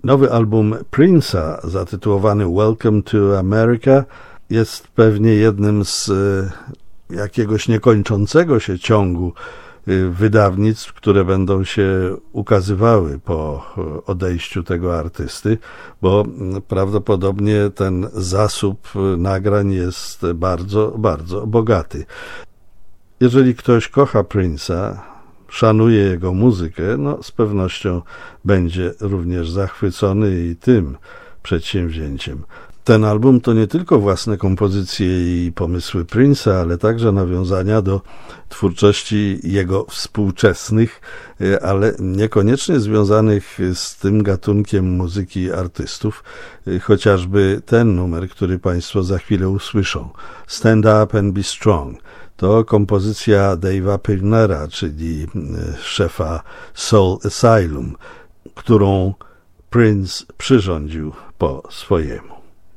Nowy album Prince'a zatytułowany Welcome to America jest pewnie jednym z jakiegoś niekończącego się ciągu wydawnictw, które będą się ukazywały po odejściu tego artysty, bo prawdopodobnie ten zasób nagrań jest bardzo, bardzo bogaty. Jeżeli ktoś kocha Prince'a, szanuje jego muzykę, no z pewnością będzie również zachwycony i tym przedsięwzięciem. Ten album to nie tylko własne kompozycje i pomysły Prince'a, ale także nawiązania do twórczości jego współczesnych, ale niekoniecznie związanych z tym gatunkiem muzyki artystów, chociażby ten numer, który Państwo za chwilę usłyszą, Stand Up and Be Strong. To kompozycja Dave'a Pirnera, czyli szefa Soul Asylum, którą Prince przyrządził po swojemu.